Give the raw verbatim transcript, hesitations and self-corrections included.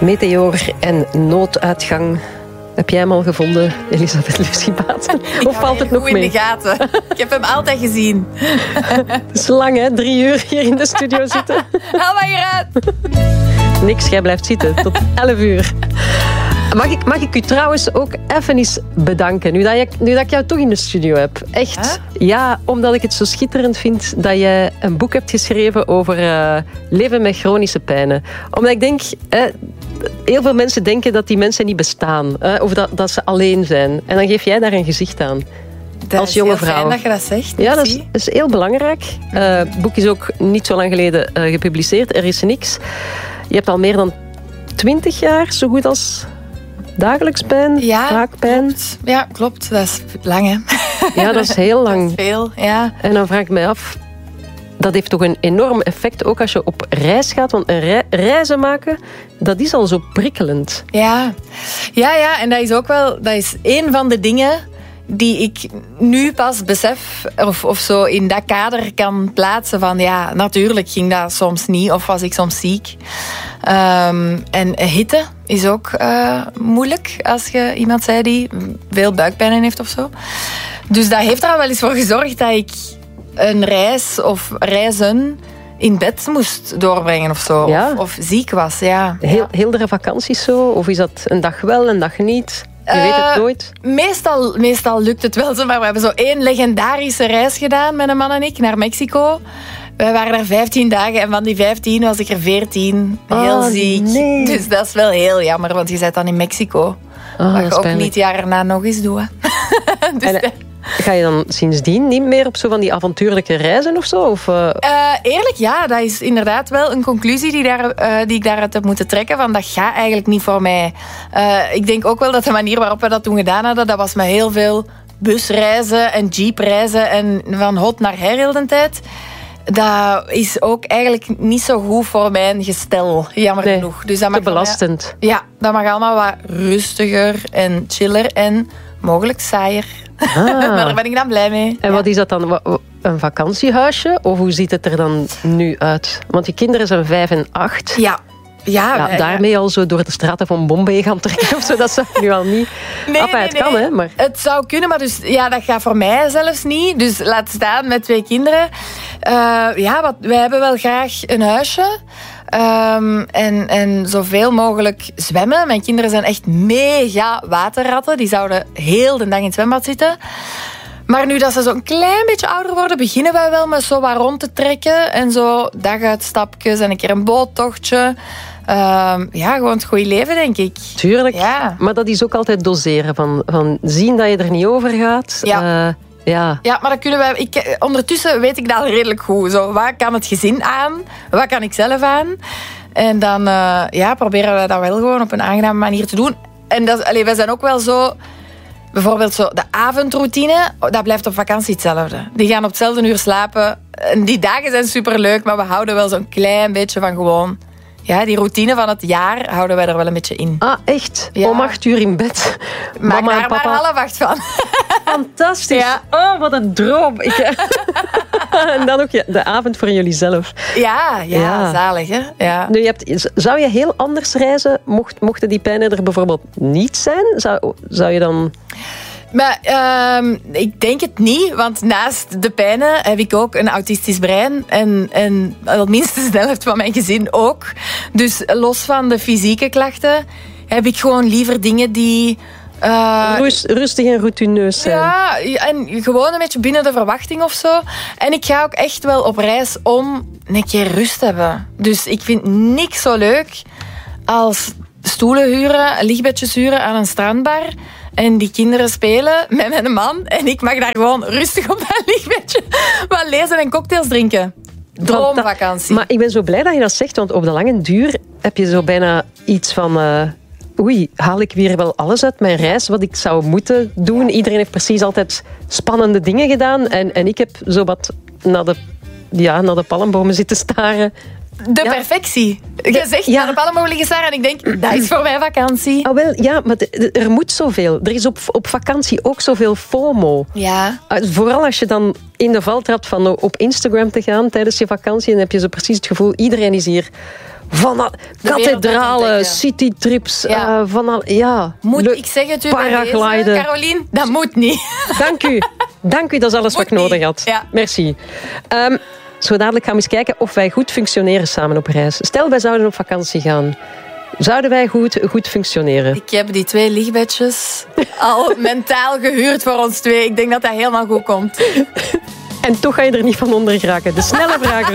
Meteor en nooduitgang. Heb jij hem al gevonden, Elisabeth Lucie Baeten? Of valt het nog mee? In de gaten. Ik heb hem altijd gezien. Het is lang, hè? Drie uur hier in de studio zitten. Haal maar hieruit. Niks, jij blijft zitten. Tot elf uur. Mag ik, mag ik u trouwens ook even eens bedanken, nu dat, je, nu dat ik jou toch in de studio heb. Echt. Huh? Ja, omdat ik het zo schitterend vind dat je een boek hebt geschreven over uh, leven met chronische pijnen. Omdat ik denk... Eh, heel veel mensen denken dat die mensen niet bestaan. Eh, of dat, dat ze alleen zijn. En dan geef jij daar een gezicht aan. Dat als jonge vrouw. Fijn dat je dat zegt. Ja, dat is, dat is heel belangrijk. Uh, het boek is ook niet zo lang geleden uh, gepubliceerd. Er is niks. Je hebt al meer dan twintig jaar zo goed als dagelijks pijn, ja, raakpijn. Klopt. Ja, klopt. Dat is lang, hè? Ja, dat is heel lang. Dat is veel, ja. En dan vraag ik mij af... Dat heeft toch een enorm effect, ook als je op reis gaat. Want een rei- reizen maken, dat is al zo prikkelend. Ja, ja, ja. En dat is ook wel... Dat is een van de dingen die ik nu pas besef... Of, of zo in dat kader kan plaatsen van... Ja, natuurlijk ging dat soms niet. Of was ik soms ziek. Um, en hitte is ook uh, moeilijk. Als je iemand zei die veel buikpijn heeft of zo. Dus dat heeft er al wel eens voor gezorgd dat ik... een reis of reizen in bed moest doorbrengen of zo. Ja? Of, of ziek was, ja. Heel, heel de vakanties zo? Of is dat een dag wel, een dag niet? Je uh, weet het nooit. Meestal, meestal lukt het wel zo. Maar we hebben zo één legendarische reis gedaan, mijn man en ik, naar Mexico. Wij waren daar vijftien dagen en van die vijftien was ik er veertien. Heel oh, ziek. Nee. Dus dat is wel heel jammer, want je bent dan in Mexico. Oh, wat je ook pijnlijk. niet jaar erna nog eens doen. Dus en, ga je dan sindsdien niet meer op zo van die avontuurlijke reizen of zo? Of, uh... Uh, eerlijk, ja. Dat is inderdaad wel een conclusie die, daar, uh, die ik daaruit heb moeten trekken. Van, dat gaat eigenlijk niet voor mij. Uh, ik denk ook wel dat de manier waarop we dat toen gedaan hadden... dat was met heel veel busreizen en jeepreizen... en van hot naar her heel de tijd... Dat is ook eigenlijk niet zo goed voor mijn gestel, jammer nee, genoeg. Dus dat te mag belastend. Mij, ja, dat mag allemaal wat rustiger en chiller en mogelijk saaier. Ah. Maar daar ben ik dan blij mee. En ja. Wat is dat dan? Een vakantiehuisje? Of hoe ziet het er dan nu uit? Want je kinderen zijn vijf en acht. Ja. Ja, ja, wij, daarmee ja. al zo door de straten van Bombay gaan trekken of zo, dat zou nu al niet. Nee, Enfin, nee, het nee. kan, hè? Maar... Het zou kunnen, maar dus, ja, dat gaat voor mij zelfs niet. Dus laat staan met twee kinderen. Uh, ja, wat, wij hebben wel graag een huisje. Um, en, en zoveel mogelijk zwemmen. Mijn kinderen zijn echt mega waterratten. Die zouden heel de dag in het zwembad zitten. Maar nu dat ze zo'n klein beetje ouder worden, beginnen wij wel met zo wat rond te trekken. En zo daguitstapjes en een keer een boottochtje. Um, ja, gewoon het goede leven, denk ik. Tuurlijk, ja. Maar dat is ook altijd doseren. Van, van zien dat je er niet over gaat. Ja. Uh, ja. ja, maar dat kunnen wij... Ik, ondertussen weet ik dat al redelijk goed. Zo, wat kan het gezin aan? Wat kan ik zelf aan? En dan uh, ja, proberen we dat wel gewoon op een aangename manier te doen. En dat, allee, wij zijn ook wel zo... Bijvoorbeeld zo, de avondroutine, dat blijft op vakantie hetzelfde. Die gaan op hetzelfde uur slapen. En die dagen zijn superleuk, maar we houden wel zo'n klein beetje van gewoon... Ja, die routine van het jaar houden wij er wel een beetje in. Ah, echt? Ja. Om acht uur in bed? Maak Mama daar en papa. maar half acht van. Fantastisch. Ja. Oh, wat een droom. Ik, en dan ook de avond voor jullie zelf. Ja, ja, ja. Zalig, hè? Ja. Nu, je hebt, zou je heel anders reizen, mocht, mochten die pijnen er bijvoorbeeld niet zijn? Zou, zou je dan... Maar uh, ik denk het niet, want naast de pijnen heb ik ook een autistisch brein. En, en al minstens de helft van mijn gezin ook. Dus los van de fysieke klachten heb ik gewoon liever dingen die... Uh, Rust, rustig en routineus zijn. Ja, en gewoon een beetje binnen de verwachting of zo. En ik ga ook echt wel op reis om een keer rust te hebben. Dus ik vind niks zo leuk als stoelen huren, lichtbedjes huren aan een strandbar... En die kinderen spelen met mijn man. En ik mag daar gewoon rustig op mijn lichtbedje wat lezen en cocktails drinken. Droomvakantie. Maar ik ben zo blij dat je dat zegt. Want op de lange duur heb je zo bijna iets van... Uh, oei, haal ik weer wel alles uit mijn reis wat ik zou moeten doen? Iedereen heeft precies altijd spannende dingen gedaan. En, en ik heb zo wat naar de, ja, naar de palmbomen zitten staren... De ja. perfectie. Je zegt, ja. naar de palmen mogen liggen staan en ik denk, dat is voor mij vakantie. Ah, wel, ja, maar de, de, er moet zoveel. Er is op, op vakantie ook zoveel FOMO. Ja. Uh, vooral als je dan in de val trapt van op Instagram te gaan tijdens je vakantie, dan heb je zo precies het gevoel, iedereen is hier Van al, kathedralen, citytrips, ja. Uh, van al, ja. Moet Le- ik zeg het u paragliden. deze, Caroline? Dat moet niet. Dank u. Dank u, dat is alles Moet wat ik nodig niet. had. Ja. Merci. Um, zo dadelijk gaan we eens kijken of wij goed functioneren samen op reis. Stel, wij zouden op vakantie gaan. Zouden wij goed, goed functioneren? Ik heb die twee lichtbedjes al mentaal gehuurd voor ons twee. Ik denk dat dat helemaal goed komt. En toch ga je er niet van onder geraken. De snelle vraag.